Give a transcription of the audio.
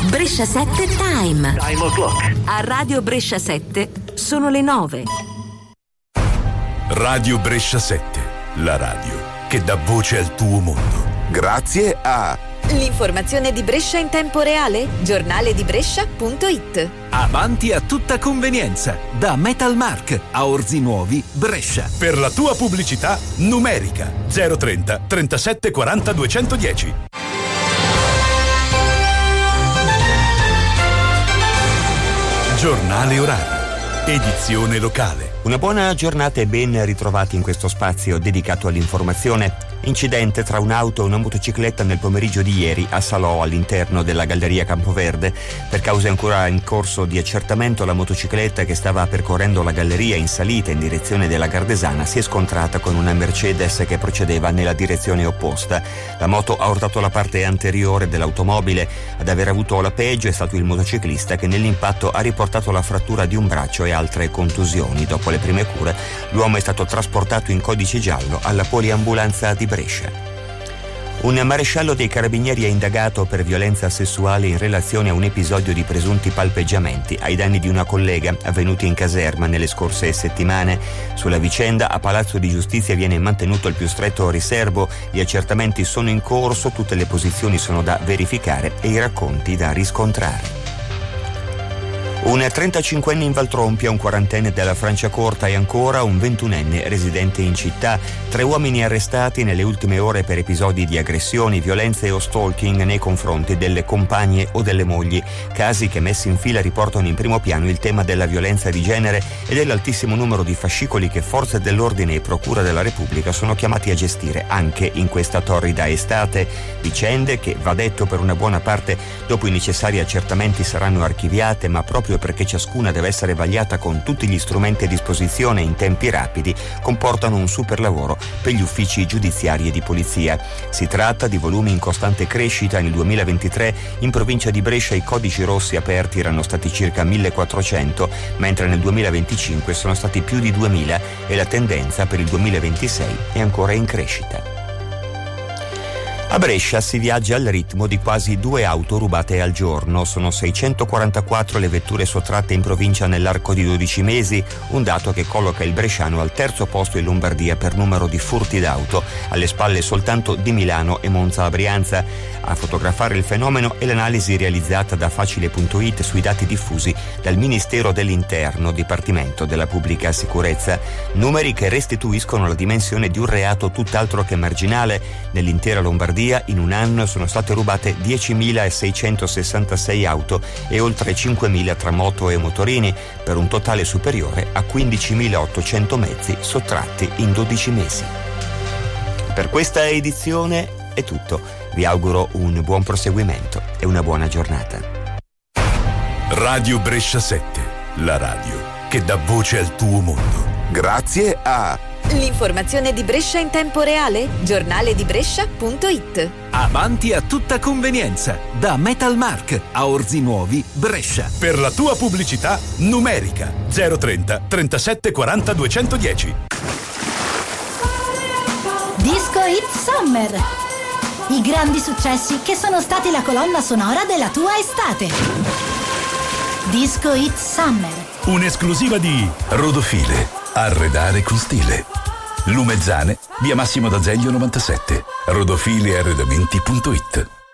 Brescia 7 Time. Time o'clock. A Radio Brescia 7 sono le 9. Radio Brescia 7, la radio che dà voce al tuo mondo. Grazie a l'informazione di Brescia in tempo reale, giornale di Brescia.it. Avanti a tutta convenienza, da Metalmark a Orzi Nuovi, Brescia. Per la tua pubblicità numerica 030 37 40 210. Giornale orario, edizione locale. Una buona giornata e ben ritrovati in questo spazio dedicato all'informazione. Incidente tra un'auto e una motocicletta nel pomeriggio di ieri a Salò, all'interno della Galleria Campoverde. Per cause ancora in corso di accertamento, la motocicletta che stava percorrendo la galleria in salita in direzione della Gardesana si è scontrata con una Mercedes che procedeva nella direzione opposta. La moto ha urtato la parte anteriore dell'automobile. Ad aver avuto la peggio è stato il motociclista che nell'impatto ha riportato la frattura di un braccio e altre contusioni. Dopo le prime cure, l'uomo è stato trasportato in codice giallo alla poliambulanza di Brescia. Un maresciallo dei carabinieri è indagato per violenza sessuale in relazione a un episodio di presunti palpeggiamenti ai danni di una collega avvenuti in caserma nelle scorse settimane. Sulla vicenda a Palazzo di Giustizia viene mantenuto il più stretto riservo, gli accertamenti sono in corso, tutte le posizioni sono da verificare e i racconti da riscontrare. Un 35enne in Valtrompia, un 40enne della Franciacorta e ancora un 21enne residente in città. 3 uomini arrestati nelle ultime ore per episodi di aggressioni, violenze o stalking nei confronti delle compagne o delle mogli. Casi che messi in fila riportano in primo piano il tema della violenza di genere e dell'altissimo numero di fascicoli che forze dell'ordine e procura della Repubblica sono chiamati a gestire anche in questa torrida estate. Vicende che, va detto, per una buona parte dopo i necessari accertamenti saranno archiviate, ma proprio perché ciascuna deve essere vagliata con tutti gli strumenti a disposizione in tempi rapidi, comportano un super lavoro per gli uffici giudiziari e di polizia. Si tratta di volumi in costante crescita. Nel 2023 in provincia di Brescia i codici rossi aperti erano stati circa 1400, mentre nel 2025 sono stati più di 2000 e la tendenza per il 2026 è ancora in crescita. A Brescia si viaggia al ritmo di quasi 2 auto rubate al giorno. Sono 644 le vetture sottratte in provincia nell'arco di 12 mesi, un dato che colloca il bresciano al terzo posto in Lombardia per numero di furti d'auto, alle spalle soltanto di Milano e Monza a Brianza. A fotografare il fenomeno è l'analisi realizzata da Facile.it sui dati diffusi dal Ministero dell'Interno, Dipartimento della Pubblica Sicurezza. Numeri che restituiscono la dimensione di un reato tutt'altro che marginale. Nell'intera Lombardia in un anno sono state rubate 10.666 auto e oltre 5.000 tra moto e motorini, per un totale superiore a 15.800 mezzi sottratti in 12 mesi. Per questa edizione è tutto. Vi auguro un buon proseguimento e una buona giornata. Radio Brescia 7, la radio che dà voce al tuo mondo. Grazie a l'informazione di Brescia in tempo reale, giornale di Brescia.it. Avanti a tutta convenienza, da Metalmark a Orzi Nuovi, Brescia. Per la tua pubblicità numerica 030 37 40 210. Disco Hit Summer. I grandi successi che sono stati la colonna sonora della tua estate. Disco Hit Summer. Un'esclusiva di Rodofile. Arredare con stile. Lumezzane, via Massimo d'Azeglio 97. Rodofilearredamenti.it.